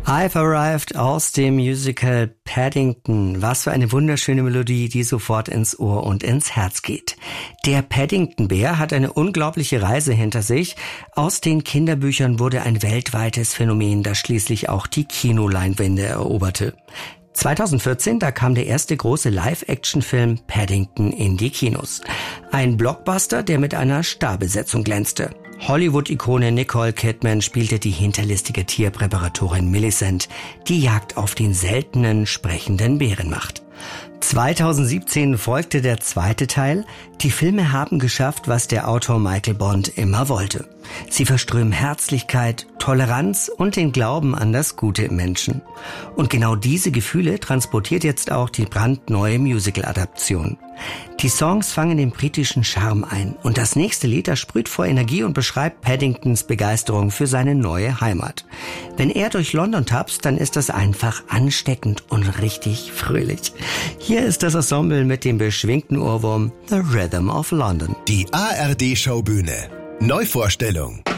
I've Arrived aus dem Musical Paddington. Was für eine wunderschöne Melodie, die sofort ins Ohr und ins Herz geht. Der Paddington-Bär hat eine unglaubliche Reise hinter sich. Aus den Kinderbüchern wurde ein weltweites Phänomen, das schließlich auch die Kinoleinwände eroberte. 2014, da kam der erste große Live-Action-Film Paddington in die Kinos. Ein Blockbuster, der mit einer Starbesetzung glänzte. Hollywood-Ikone Nicole Kidman spielte die hinterlistige Tierpräparatorin Millicent, die Jagd auf den seltenen, sprechenden Bären macht. 2017 folgte der zweite Teil. Die Filme haben geschafft, was der Autor Michael Bond immer wollte. Sie verströmen Herzlichkeit, Toleranz und den Glauben an das Gute im Menschen. Und genau diese Gefühle transportiert jetzt auch die brandneue Musical-Adaption. Die Songs fangen den britischen Charme ein und das nächste Lied, das sprüht vor Energie und beschreibt Paddingtons Begeisterung für seine neue Heimat. Wenn er durch London tapst, dann ist das einfach ansteckend und richtig fröhlich. Hier ist das Ensemble mit dem beschwingten Ohrwurm The Rhythm of London. Die ARD-Showbühne. Neuvorstellung.